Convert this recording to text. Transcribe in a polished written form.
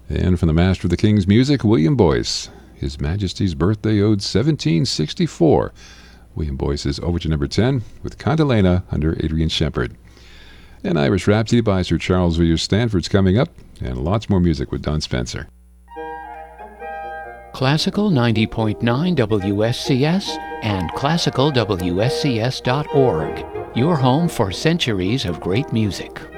And from the master of the King's music, William Boyce. His Majesty's birthday ode 1764. William Boyce's Overture No. 10 with Cantilena under Adrian Shepard. And Irish Rhapsody by Sir Charles Villiers Stanford's coming up, and lots more music with Don Spencer. Classical 90.9 WSCS and classicalwscs.org. Your home for centuries of great music.